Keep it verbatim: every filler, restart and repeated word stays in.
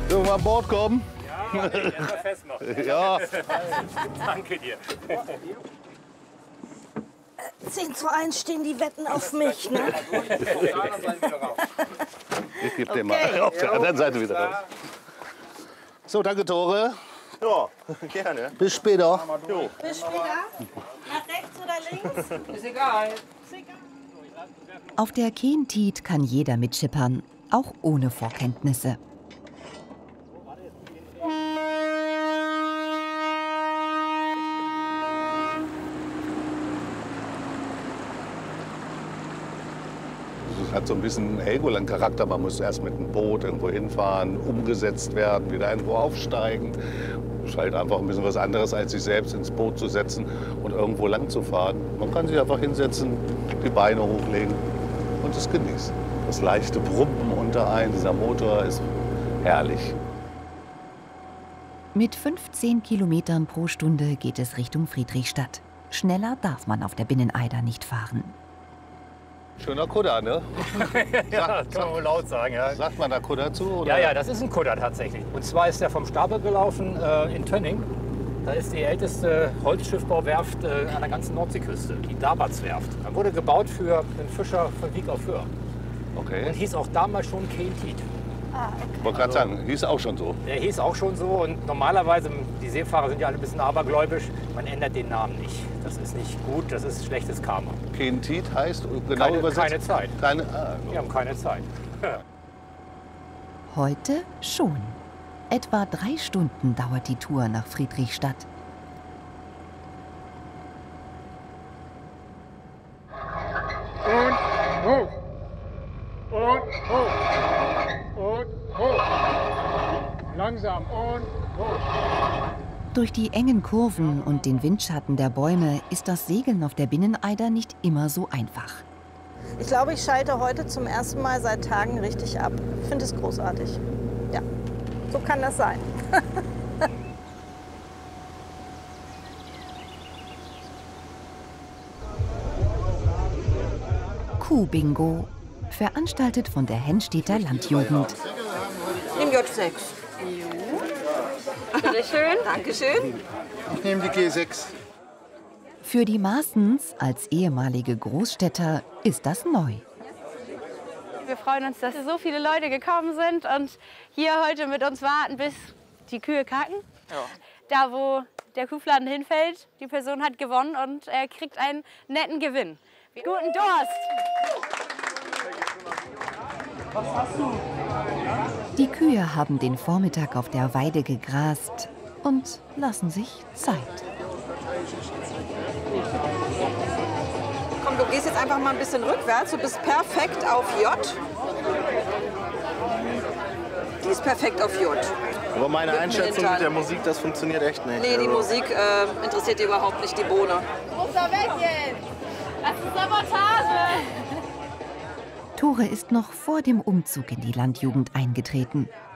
Dürfen wir an Bord kommen? Ja, ich will mal festmachen. Ja. Danke dir. zehn zu eins stehen die Wetten auf mich, ne? Ich gebe den Okay. mal auf der anderen Seite wieder raus. So, danke Tore. Ja, gerne. Bis später. Jo. Bis später. Nach rechts oder links? Ist egal. Auf der Keentied kann jeder mitschippern, auch ohne Vorkenntnisse. Es hat so ein bisschen Helgoland-Charakter. Man muss erst mit einem Boot irgendwo hinfahren, umgesetzt werden, wieder irgendwo aufsteigen. Es ist halt einfach ein bisschen was anderes, als sich selbst ins Boot zu setzen und irgendwo lang zu fahren. Man kann sich einfach hinsetzen, die Beine hochlegen und es genießen. Das leichte Brummen unter einem, dieser Motor ist herrlich. Mit fünfzehn Kilometern pro Stunde geht es Richtung Friedrichstadt. Schneller darf man auf der Binneneider nicht fahren. Schöner Kutter, ne? Ja, das kann man wohl laut sagen. Ja. Sagt man da Kutter zu? Oder? Ja, ja, das ist ein Kutter tatsächlich. Und zwar ist der vom Stapel gelaufen äh, in Tönning. Da ist die älteste Holzschiffbauwerft äh, an der ganzen Nordseeküste, die Dabatswerft. Da wurde gebaut für den Fischer von Wiek auf Föhr. Okay. Und hieß auch damals schon Keentied. Ah, okay. Ich wollte gerade sagen, hieß auch schon so. Der hieß auch schon so und normalerweise, die Seefahrer sind ja alle ein bisschen abergläubisch, man ändert den Namen nicht. Das ist nicht gut, das ist schlechtes Karma. Keentied heißt genau Keine, übersetzt? keine Zeit. Keine, ah, Wir haben keine Zeit. Heute schon. Etwa drei Stunden dauert die Tour nach Friedrichstadt. Und hoch. Und hoch. Und hoch. Langsam und hoch. Durch die engen Kurven und den Windschatten der Bäume ist das Segeln auf der Binneneider nicht immer so einfach. Ich glaube, ich schalte heute zum ersten Mal seit Tagen richtig ab. Ich finde es großartig. Ja, so kann das sein. Kuhbingo, veranstaltet von der Hennstädter Landjugend. Nimm J sechs. Bitte schön. Dankeschön. Ich nehme die G sechs. Für die Maaßens als ehemalige Großstädter ist das neu. Wir freuen uns, dass so viele Leute gekommen sind und hier heute mit uns warten, bis die Kühe kacken. Ja. Da, wo der Kuhfladen hinfällt, die Person hat gewonnen und er kriegt einen netten Gewinn. Guten Durst! Die Kühe haben den Vormittag auf der Weide gegrast und lassen sich Zeit. Komm, du gehst jetzt einfach mal ein bisschen rückwärts. Du bist perfekt auf J. Die ist perfekt auf J. Aber meine Mit dem Einschätzung Hintern. mit der Musik, das funktioniert echt nicht. Nee, die Also, Musik äh, interessiert dir überhaupt nicht, die Bohne. Muss da weg jetzt! Das ist Sabotage! Tore ist noch vor dem Umzug in die Landjugend eingetreten.